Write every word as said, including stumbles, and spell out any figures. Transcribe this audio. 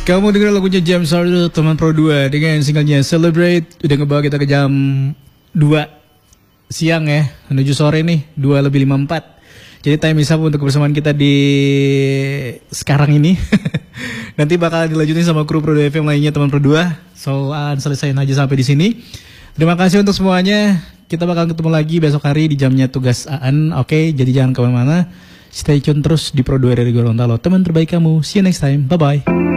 Kamu dengar lagunya James Harden, teman Pro dua dengan singlenya Celebrate. Udah ngebawa kita ke jam dua siang ya, menuju sore nih, dua lebih lima puluh empat. Jadi time is up untuk kebersamaan kita di sekarang ini. Nanti bakal dilanjutin sama kru Pro dua F M lainnya, teman Pro dua. So, akan selesaiin aja sampai di sini. Terima kasih untuk semuanya. Kita bakal ketemu lagi besok hari di jamnya tugas Aan. Oke, jadi jangan kemana-mana. Stay tune terus di Pro dua dari Gorontalo. Teman terbaik kamu. See you next time. Bye-bye.